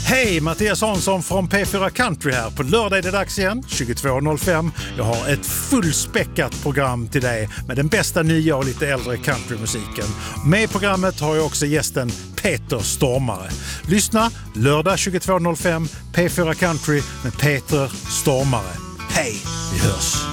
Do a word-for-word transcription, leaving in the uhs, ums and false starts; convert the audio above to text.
Hej, Mattias Hansson från P fyra Country här. På lördag är det dags igen, tjugotvå noll fem. Jag har ett fullspäckat program till dig med den bästa nya och lite äldre countrymusiken. Med i programmet har jag också gästen Peter Stormare. Lyssna lördag tjugotvå noll fem, P fyra Country med Peter Stormare. Hej, vi hörs!